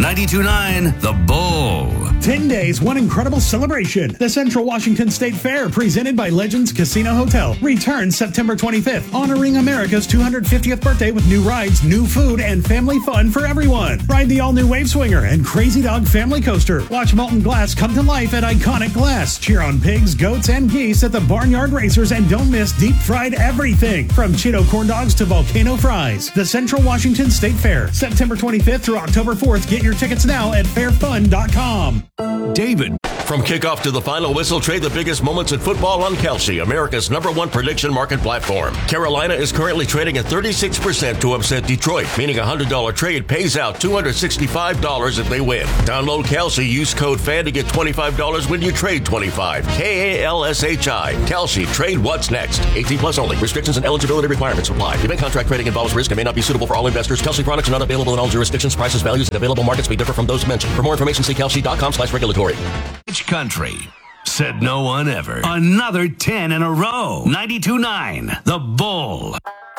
92.9 The Bull. 10 days, one incredible celebration. The Central Washington State Fair, presented by Legends Casino Hotel, returns September 25th, honoring America's 250th birthday with new rides, new food, and family fun for everyone. Ride the all-new Wave Swinger and Crazy Dog Family Coaster. Watch Molten Glass come to life at Iconic Glass. Cheer on pigs, goats, and geese at the Barnyard Racers, and don't miss deep-fried everything, from Cheeto corn dogs to volcano fries. The Central Washington State Fair, September 25th through October 4th. Get your tickets now at fairfun.com. David. From kickoff to the final whistle, trade the biggest moments in football on Kalshi, America's #1 prediction market platform. Carolina is currently trading at 36% to upset Detroit, meaning a $100 trade pays out $265 if they win. Download Kalshi, use code FAN to get $25 when you trade $25. KALSHI. Kalshi, trade what's next. 18 plus only. Restrictions and eligibility requirements apply. Event contract trading involves risk and may not be suitable for all investors. Kalshi products are not available in all jurisdictions. Prices, values, and available markets may differ from those mentioned. For more information, see kalshi.com/regulatory. Country. Said no one ever. Another 10 in a row. 92.9 The Bull.